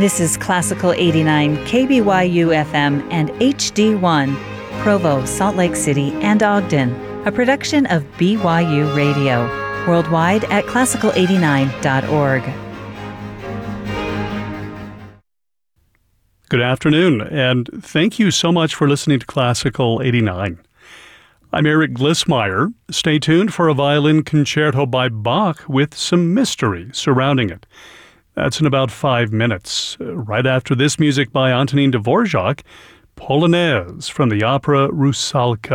This is Classical 89 KBYU FM and HD1, Provo, Salt Lake City, and Ogden, a production of BYU Radio, worldwide at classical89.org. Good afternoon, and thank you so much for listening to Classical 89. I'm Eric Glissmeyer. Stay tuned for a violin concerto by Bach with some mystery surrounding it. That's in about 5 minutes. Right after this music by Antonin Dvorak, Polonaise from the opera Rusalka.